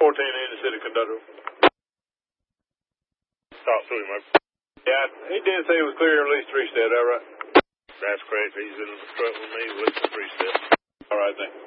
in the city conductor. Talk to him. Yeah, he did say it was clear at least 3 steps, all right? That's correct. He's in the truck with me with the 3 steps. All right, thanks.